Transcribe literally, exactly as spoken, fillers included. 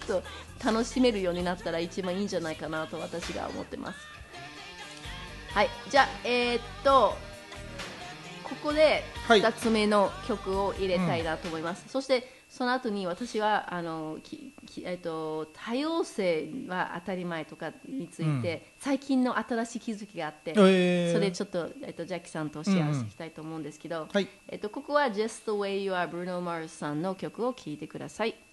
と楽しめるようになったら一番いいんじゃないかなと私が思ってます。はい、じゃあえー、っとここでふたつめの曲を入れたいなと思います、はい、うん、そしてその後に私はあのきき、えっと、多様性は当たり前とかについて、うん、最近の新しい気づきがあって、えー、それちょっと、えっと、ジャッキさんとシェアしていきたいと思うんですけど、うんうん、はい、えっと、ここは Just the Way You Are Bruno Mars さんの曲を聴いてください。